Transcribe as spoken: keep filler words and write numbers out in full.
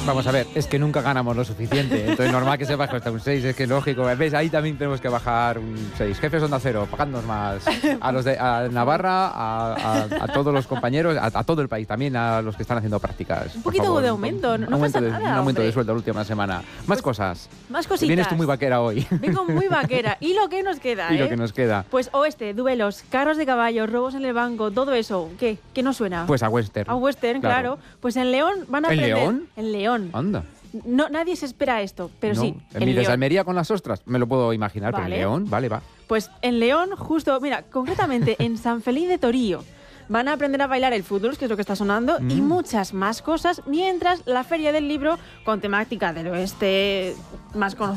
Vamos a ver, es que nunca ganamos lo suficiente, entonces normal que se baje hasta un seis, es que lógico. ¿Ves? Ahí también tenemos que bajar un seis. Jefes Onda Cero, pagándonos más. A los de a Navarra, a, a, a todos los compañeros, a, a todo el país, también a los que están haciendo prácticas. Un poquito favor, de aumento, un, no un aumento pasa de, nada, Un aumento hombre. de sueldo la última semana. Más Pues, cosas. Más cositas. Vienes tú muy vaquera hoy. Vengo muy vaquera. ¿Y lo que nos queda, Y eh? lo que nos queda. Pues oeste, duelos, carros de caballo, robos en el banco, todo eso. ¿Qué? ¿Qué nos suena? Pues a Western. A western, claro. Claro. Pues en León van a ¿En aprender... León? En León. Anda. No, nadie se espera esto, pero No, sí, en en mi León. desalmería con las ostras, me lo puedo imaginar, pero Vale. en León, vale, va. Pues en León, justo, mira, concretamente en San Feliz de Torío, van a aprender a bailar el fútbol, que es lo que está sonando, Mm. y muchas más cosas, mientras la Feria del Libro, con temática del oeste más conocida,